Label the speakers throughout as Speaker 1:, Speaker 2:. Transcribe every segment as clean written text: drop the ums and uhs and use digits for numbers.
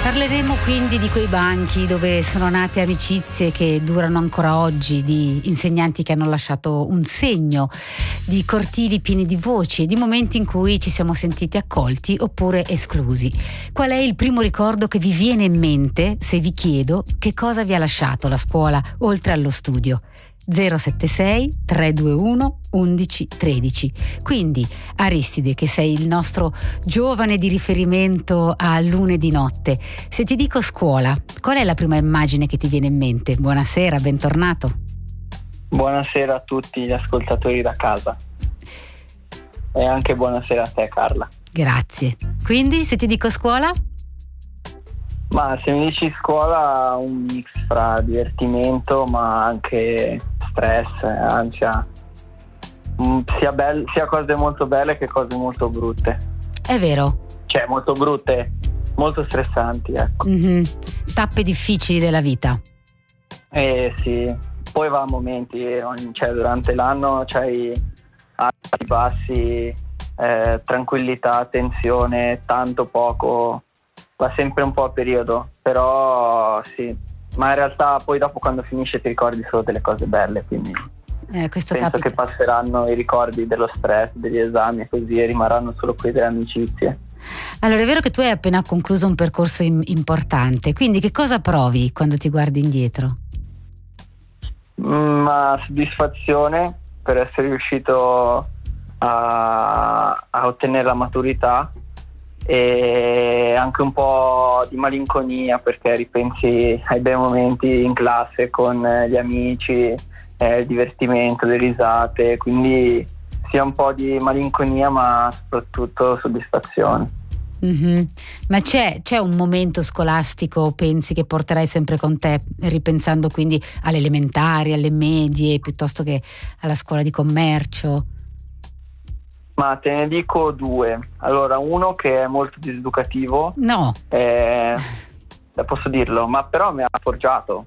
Speaker 1: Parleremo quindi di quei banchi dove sono nate amicizie che durano ancora oggi, di insegnanti che hanno lasciato un segno, di cortili pieni di voci e di momenti in cui ci siamo sentiti accolti oppure esclusi. Qual è il primo ricordo che vi viene in mente se vi chiedo che cosa vi ha lasciato la scuola oltre allo studio? 076 321 11 13. Quindi Aristide, che sei il nostro giovane di riferimento a lunedì notte, se ti dico scuola, qual è la prima immagine che ti viene in mente? Buonasera, bentornato.
Speaker 2: Buonasera a tutti gli ascoltatori da casa e anche buonasera a te, Carla.
Speaker 1: Grazie. Quindi se ti dico scuola?
Speaker 2: Ma se mi dici scuola, un mix fra divertimento ma anche stress, ansia, sia cose molto belle che cose molto brutte.
Speaker 1: È vero.
Speaker 2: Cioè molto brutte, molto stressanti, ecco.
Speaker 1: Tappe difficili della vita.
Speaker 2: Sì, poi va a momenti, cioè durante l'anno c'hai alti, bassi, tranquillità, tensione, tanto poco. Va sempre un po' a periodo, però sì, ma in realtà poi dopo quando finisce ti ricordi solo delle cose belle, quindi
Speaker 1: questo
Speaker 2: penso
Speaker 1: capita.
Speaker 2: che passeranno i ricordi dello stress, degli esami e così, e rimarranno solo quelli delle amicizie.
Speaker 1: Allora, è vero che tu hai appena concluso un percorso importante, quindi che cosa provi quando ti guardi indietro?
Speaker 2: Ma soddisfazione per essere riuscito a ottenere la maturità, e anche un po' di malinconia perché ripensi ai bei momenti in classe con gli amici, il divertimento, le risate, quindi sia un po' di malinconia ma soprattutto soddisfazione.
Speaker 1: Ma c'è un momento scolastico, pensi, che porterai sempre con te, ripensando quindi alle elementari, alle medie, piuttosto che alla scuola di commercio?
Speaker 2: Ma te ne dico due. Allora, uno che è molto diseducativo.
Speaker 1: No.
Speaker 2: Posso dirlo, ma però mi ha forgiato.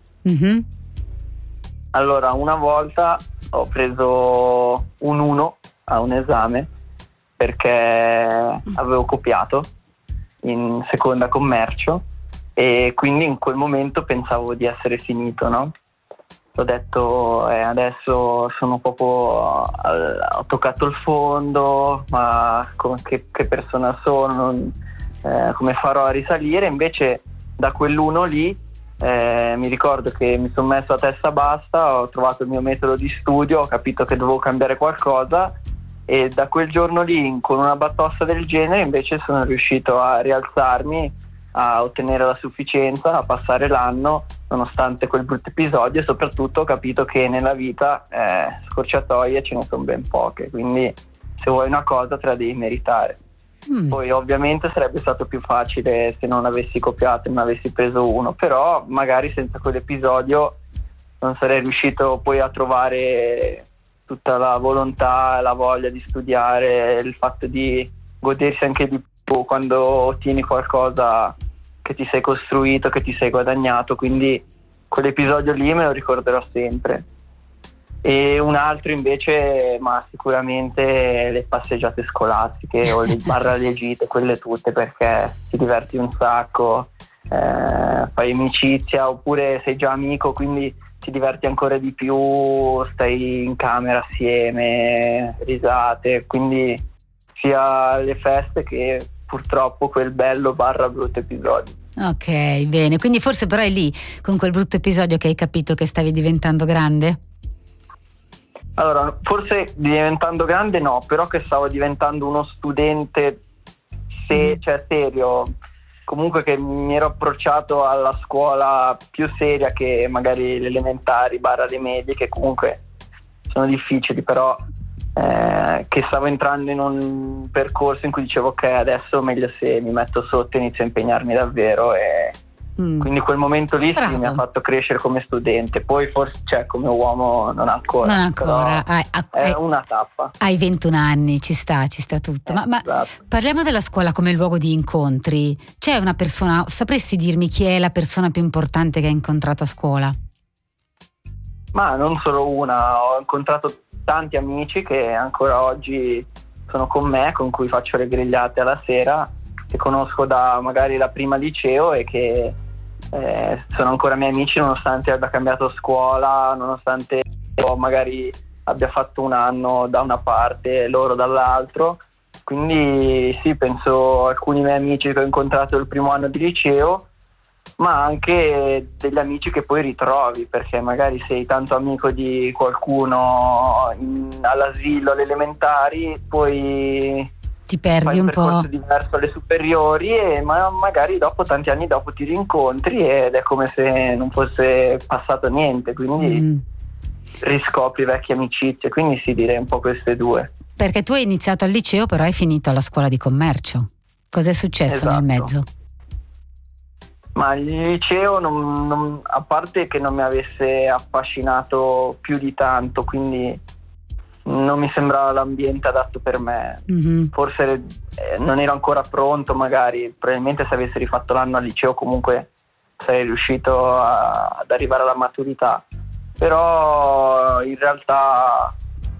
Speaker 2: Allora, una volta ho preso un 1 a un esame perché avevo copiato in seconda commercio e quindi in quel momento pensavo di essere finito, no? Ho detto adesso sono proprio ho toccato il fondo, ma che persona sono, come farò a risalire? Invece da quell'uno lì mi ricordo che mi sono messo a testa bassa, ho trovato il mio metodo di studio, ho capito che dovevo cambiare qualcosa e da quel giorno lì, con una batosta del genere, invece sono riuscito a rialzarmi, a ottenere la sufficienza, a passare l'anno nonostante quel brutto episodio, e soprattutto ho capito che nella vita scorciatoie ce ne sono ben poche, quindi se vuoi una cosa te la devi meritare. Poi ovviamente sarebbe stato più facile se non avessi copiato e non avessi preso uno, però magari senza quell'episodio non sarei riuscito poi a trovare tutta la volontà, la voglia di studiare, il fatto di godersi anche di più quando ottieni qualcosa che ti sei costruito, che ti sei guadagnato, quindi quell'episodio lì me lo ricorderò sempre. E un altro invece, ma sicuramente le passeggiate scolastiche o le gite, quelle tutte, perché ti diverti un sacco, fai amicizia oppure sei già amico, quindi ti diverti ancora di più, stai in camera assieme, risate, quindi sia le feste che purtroppo quel bello / brutto episodio.
Speaker 1: Ok, bene, quindi forse però è lì, con quel brutto episodio, che hai capito che stavi diventando grande?
Speaker 2: Allora, forse diventando grande no, però che stavo diventando uno studente cioè serio, comunque che mi ero approcciato alla scuola più seria che magari le elementari / le medie, che comunque sono difficili, però che stavo entrando in un percorso in cui dicevo ok, adesso meglio se mi metto sotto e inizio a impegnarmi davvero, e quindi quel momento lì sì, mi ha fatto crescere come studente. Poi forse come uomo non ancora. È una tappa.
Speaker 1: Hai 21 anni, ci sta tutto. Ma
Speaker 2: esatto.
Speaker 1: Parliamo della scuola come luogo di incontri. C'è una persona, sapresti dirmi chi è la persona più importante che hai incontrato a scuola?
Speaker 2: Ma non solo una, ho incontrato tanti amici che ancora oggi sono con me, con cui faccio le grigliate alla sera, che conosco da magari la prima liceo e che sono ancora miei amici nonostante abbia cambiato scuola, nonostante io magari abbia fatto un anno da una parte e loro dall'altro. Quindi sì, penso a alcuni miei amici che ho incontrato il primo anno di liceo, ma anche degli amici che poi ritrovi, perché magari sei tanto amico di qualcuno all'asilo, alle elementari, poi
Speaker 1: ti perdi
Speaker 2: fai un
Speaker 1: un
Speaker 2: percorso
Speaker 1: po'.
Speaker 2: diverso alle superiori e magari dopo, tanti anni dopo, ti rincontri ed è come se non fosse passato niente, quindi riscopri vecchie amicizie, quindi sì, direi un po' queste due.
Speaker 1: Perché tu hai iniziato al liceo, però hai finito alla scuola di commercio. Cos'è successo nel mezzo?
Speaker 2: Ma il liceo, a parte che non mi avesse affascinato più di tanto, quindi non mi sembrava l'ambiente adatto per me. Forse non ero ancora pronto, magari. Probabilmente se avessi rifatto l'anno al liceo comunque sarei riuscito ad arrivare alla maturità. Però in realtà,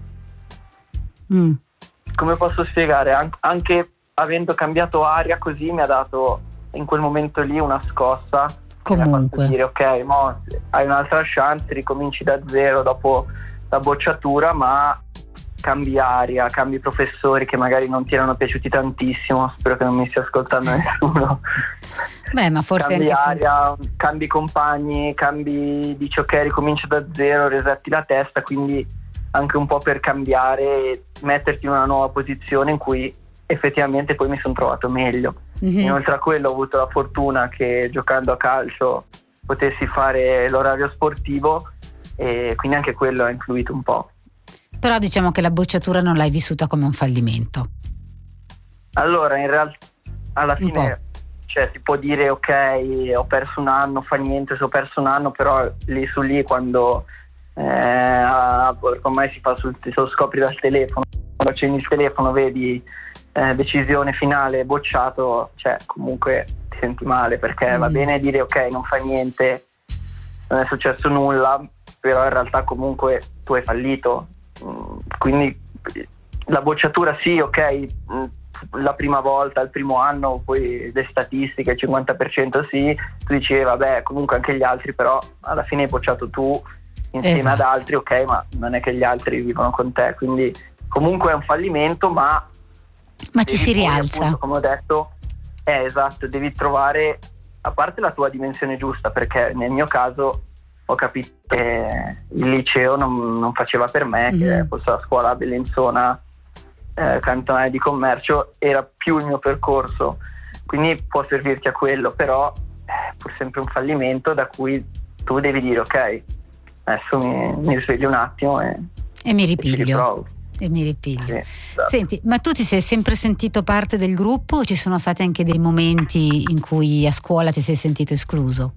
Speaker 2: come posso spiegare, anche avendo cambiato aria così mi ha dato in quel momento lì una scossa.
Speaker 1: Comunque
Speaker 2: dire ok, mo hai un'altra chance, ricominci da zero dopo la bocciatura, ma cambi aria, cambi professori che magari non ti erano piaciuti tantissimo, spero che non mi stia ascoltando nessuno.
Speaker 1: Beh, ma forse
Speaker 2: cambi
Speaker 1: anche
Speaker 2: aria, cambi compagni, dici ok, ricomincio da zero, resetti la testa, quindi anche un po' per cambiare e metterti in una nuova posizione in cui effettivamente poi mi sono trovato meglio. Inoltre a quello ho avuto la fortuna che giocando a calcio potessi fare l'orario sportivo e quindi anche quello ha influito un po'.
Speaker 1: Però diciamo che la bocciatura non l'hai vissuta come un fallimento.
Speaker 2: Allora, in realtà alla fine si può dire ok, ho perso un anno, fa niente se ho perso un anno, però lì su lì quando ormai si fa lo scopri dal telefono, quando accendi il telefono vedi decisione finale, bocciato, comunque ti senti male, perché va bene dire ok, non fa niente, non è successo nulla, però in realtà comunque tu hai fallito. Quindi la bocciatura sì, ok, la prima volta, il primo anno, poi le statistiche, il 50% sì, tu dici vabbè, comunque anche gli altri, però alla fine hai bocciato tu insieme ad altri, ok, ma non è che gli altri vivono con te, quindi comunque è un fallimento, ma
Speaker 1: ci si rialza,
Speaker 2: appunto, come ho detto, esatto, devi trovare a parte la tua dimensione giusta, perché nel mio caso ho capito che il liceo non faceva per me, che fosse la scuola Bellinzona cantonale di commercio era più il mio percorso, quindi può servirti a quello, però è pur sempre un fallimento da cui tu devi dire ok, adesso mi risveglio un attimo e
Speaker 1: mi ripiglio.
Speaker 2: Sì, esatto.
Speaker 1: Senti, ma tu ti sei sempre sentito parte del gruppo o ci sono stati anche dei momenti in cui a scuola ti sei sentito escluso?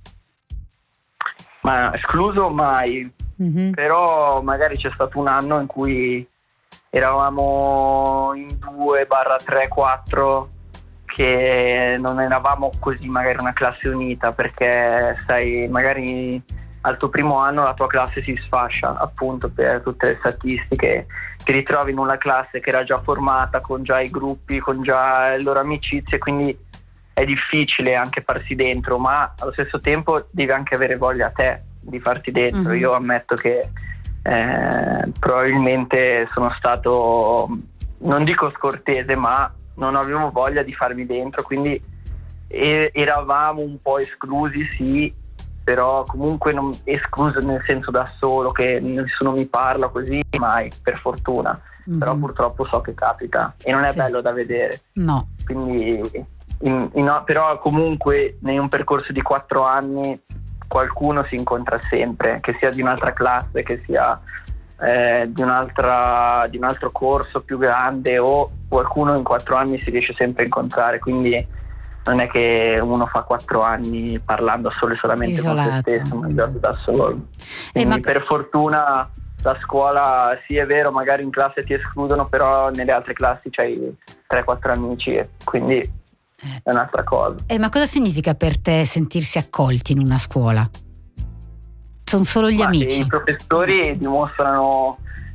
Speaker 2: Ma escluso mai, però magari c'è stato un anno in cui eravamo in 2/3-4 che non eravamo così magari una classe unita, perché sai, magari al tuo primo anno la tua classe si sfascia appunto per tutte le statistiche, ti ritrovi in una classe che era già formata con già i gruppi, con già le loro amicizie, quindi è difficile anche farsi dentro, ma allo stesso tempo devi anche avere voglia te di farti dentro. Io ammetto che probabilmente sono stato, non dico scortese, ma non avevo voglia di farmi dentro, quindi eravamo un po' esclusi, sì, però comunque non escluso nel senso da solo, che nessuno mi parla così, mai, per fortuna. Però purtroppo so che capita e non è bello da vedere.
Speaker 1: No.
Speaker 2: Quindi però comunque in un percorso di 4 anni qualcuno si incontra sempre, che sia di un'altra classe, che sia di un altro corso più grande, o qualcuno in 4 anni si riesce sempre a incontrare, quindi non è che uno fa 4 anni parlando solo e solamente
Speaker 1: isolato,
Speaker 2: con se stesso, mangiato da solo. Quindi per fortuna la scuola, sì è vero, magari in classe ti escludono, però nelle altre classi c'hai 3-4 amici e quindi è un'altra cosa.
Speaker 1: Ma cosa significa per te sentirsi accolti in una scuola? Sono solo gli amici?
Speaker 2: I professori dimostrano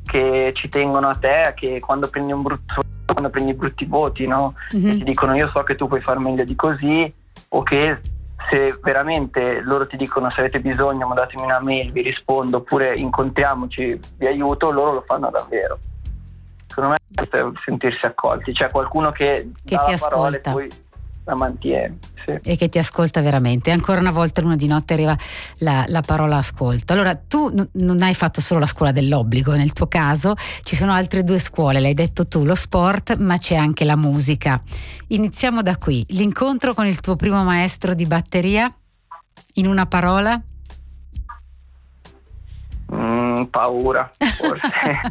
Speaker 2: che ci tengono a te, che quando prendi brutti voti, no? E ti dicono io so che tu puoi far meglio di così, o che se veramente loro ti dicono se avete bisogno mandatemi una mail, vi rispondo, oppure incontriamoci, vi aiuto, loro lo fanno davvero. Secondo me questo è sentirsi accolti, cioè qualcuno che dà
Speaker 1: ti
Speaker 2: la parola e
Speaker 1: ascolta,
Speaker 2: poi la mantiene, sì.
Speaker 1: E che ti ascolta veramente. Ancora una volta l'una di notte arriva la parola ascolto. Allora tu non hai fatto solo la scuola dell'obbligo, nel tuo caso ci sono altre 2 scuole, l'hai detto tu, lo sport, ma c'è anche la musica. Iniziamo da qui, l'incontro con il tuo primo maestro di batteria, in una parola?
Speaker 2: Paura, forse.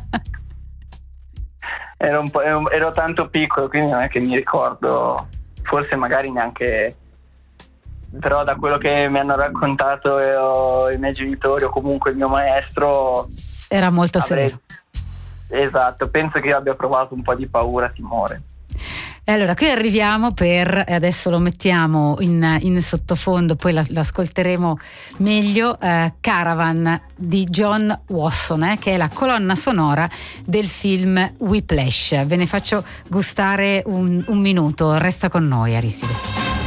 Speaker 2: Ero tanto piccolo, quindi non è che mi ricordo, forse magari neanche, però da quello che mi hanno raccontato i miei genitori o comunque il mio maestro
Speaker 1: era molto severo.
Speaker 2: Esatto, penso che io abbia provato un po' di paura, timore.
Speaker 1: E allora qui arriviamo adesso lo mettiamo in sottofondo, poi l'ascolteremo meglio, Caravan di John Wasson, che è la colonna sonora del film Whiplash. Ve ne faccio gustare un minuto, resta con noi Aristide.